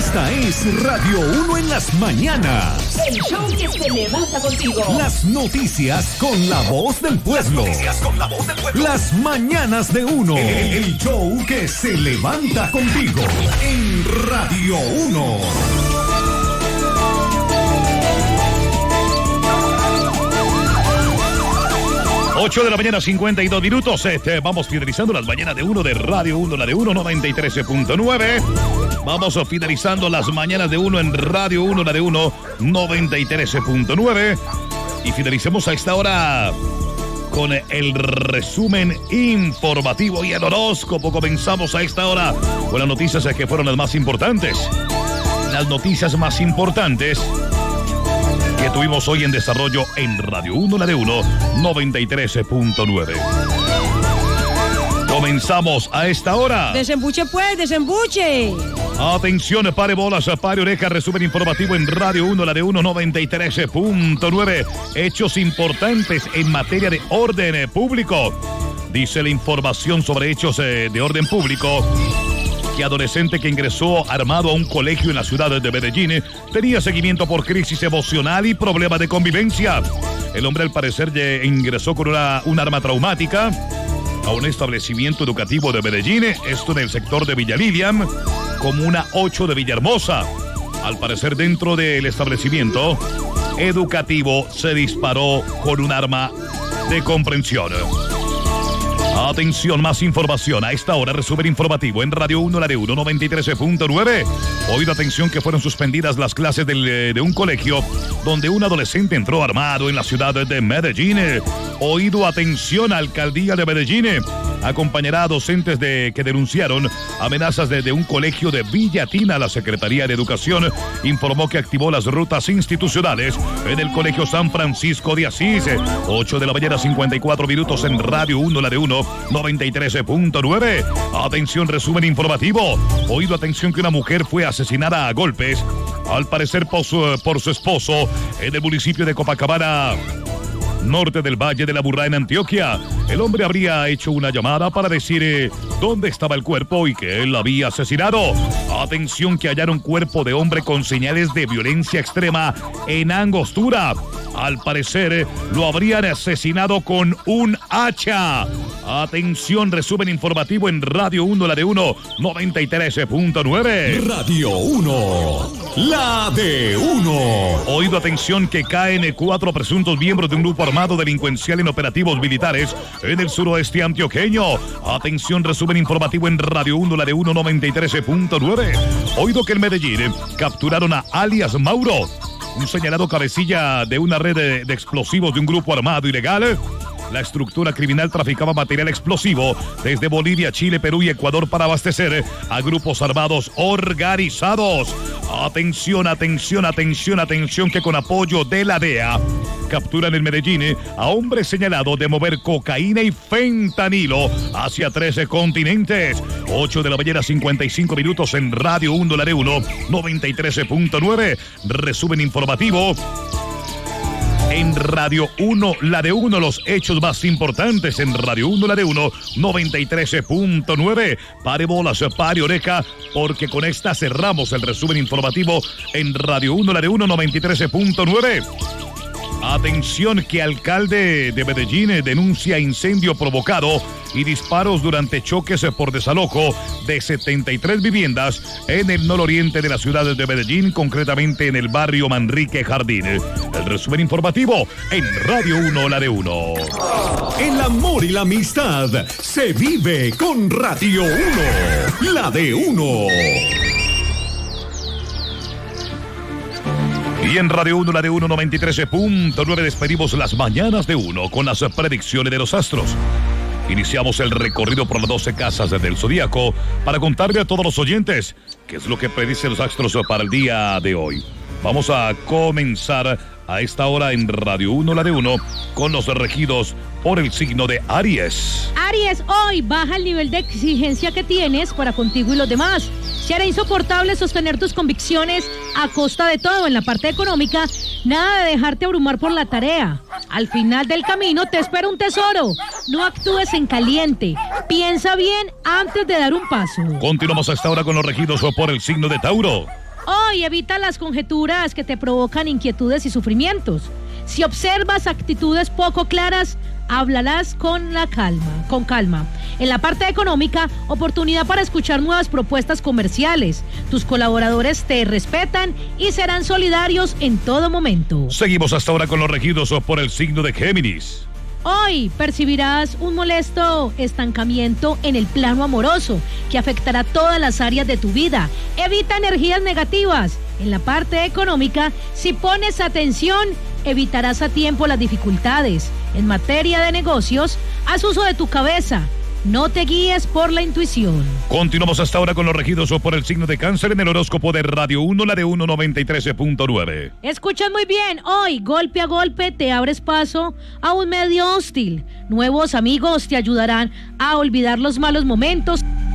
Esta es Radio 1 en las mañanas. El show que se levanta contigo. Las noticias con la voz del pueblo. Las mañanas de 1. El show que se levanta contigo. En Radio 1. 8 de la mañana, 52 minutos. Vamos finalizando las mañanas de 1 de Radio 1, la de 1, 93.9. Vamos finalizando las mañanas de 1 en Radio 1, la de 1, 93.9. Y finalicemos a esta hora con el resumen informativo y el horóscopo. Comenzamos a esta hora con las noticias que fueron las más importantes. Las noticias más importantes que tuvimos hoy en desarrollo en Radio 1, la de 1, 93.9. Comenzamos a esta hora. Desembuche pues, desembuche. Atención, pare bolas, pare oreja, resumen informativo en Radio 1, la de 1, 93.9. Hechos importantes en materia de orden público. Dice la información sobre hechos de orden público. Adolescente que ingresó armado a un colegio en la ciudad de Medellín tenía seguimiento por crisis emocional y problemas de convivencia. El hombre al parecer ingresó con un arma traumática a un establecimiento educativo de Medellín, esto en el sector de Villa Lilian, comuna 8 de Villahermosa. Al parecer dentro del establecimiento educativo se disparó con un arma de comprensión. Atención, más información a esta hora, resumen informativo en Radio 1, la de 1, 93.9. Oído, atención, que fueron suspendidas las clases de un colegio donde un adolescente entró armado en la ciudad de Medellín. Oído, atención, alcaldía de Medellín acompañará a docentes que denunciaron amenazas desde un colegio de Villatina. La Secretaría de Educación informó que activó las rutas institucionales en el colegio San Francisco de Asís. 8 de la mañana, 54 minutos en Radio 1, la de 1, 93.9. Atención, resumen informativo. Oído, atención, que una mujer fue asesinada a golpes, al parecer por su esposo, en el municipio de Copacabana, norte del Valle de la Aburrá, en Antioquia. El hombre habría hecho una llamada para decir dónde estaba el cuerpo y que él la había asesinado. Atención, que hallaron cuerpo de hombre con señales de violencia extrema en Angostura. Al parecer lo habrían asesinado con un hacha. Atención, resumen informativo en Radio 1, la de 1, 93.9. Radio 1, la de 1. Oído, atención, que caen 4 presuntos miembros de un grupo armado delincuencial en operativos militares en el suroeste antioqueño. Atención, resumen informativo en Radio 1, la de 1, 93.9. Oído, que en Medellín capturaron a alias Mauro, un señalado cabecilla de una red de explosivos de un grupo armado ilegal. La estructura criminal traficaba material explosivo desde Bolivia, Chile, Perú y Ecuador para abastecer a grupos armados organizados. Atención, atención, atención, atención, que con apoyo de la DEA capturan en Medellín a hombre señalado de mover cocaína y fentanilo hacia 13 continentes. 8 de la mañana, 55 minutos en Radio 1, la de 1, 93.9. Resumen informativo en Radio 1, la de 1, los hechos más importantes en Radio 1, la de 1, 93.9. Pare bolas, pare oreja, porque con esta cerramos el resumen informativo en Radio 1, la de 1, 93.9. Atención, que alcalde de Medellín denuncia incendio provocado y disparos durante choques por desalojo de 73 viviendas en el nororiente de la ciudad de Medellín, concretamente en el barrio Manrique Jardín. El resumen informativo en Radio 1, la de 1. El amor y la amistad se vive con Radio 1, la de 1. Y en Radio 1, la de 1, 93.9, despedimos las mañanas de 1 con las predicciones de los astros. Iniciamos el recorrido por las 12 casas del Zodíaco para contarle a todos los oyentes qué es lo que predicen los astros para el día de hoy. Vamos a comenzar a esta hora en Radio 1, la de 1, con los regidos por el signo de Aries. Aries, hoy baja el nivel de exigencia que tienes para contigo y los demás. Se hará insoportable sostener tus convicciones a costa de todo. En la parte económica, nada de dejarte abrumar por la tarea. Al final del camino te espera un tesoro. No actúes en caliente. Piensa bien antes de dar un paso. Continuamos hasta ahora con los regidos por el signo de Tauro. Hoy evita las conjeturas que te provocan inquietudes y sufrimientos. Si observas actitudes poco claras, háblalas con calma. En la parte económica, oportunidad para escuchar nuevas propuestas comerciales. Tus colaboradores te respetan y serán solidarios en todo momento. Seguimos hasta ahora con los regidos por el signo de Géminis. Hoy percibirás un molesto estancamiento en el plano amoroso que afectará todas las áreas de tu vida. Evita energías negativas. En la parte económica, si pones atención, evitarás a tiempo las dificultades. En materia de negocios, haz uso de tu cabeza. No te guíes por la intuición. Continuamos hasta ahora con los regidos por el signo de Cáncer en el horóscopo de Radio 1, la de 193.9. Escuchas muy bien. Hoy, golpe a golpe, te abres paso a un medio hostil. Nuevos amigos te ayudarán a olvidar los malos momentos.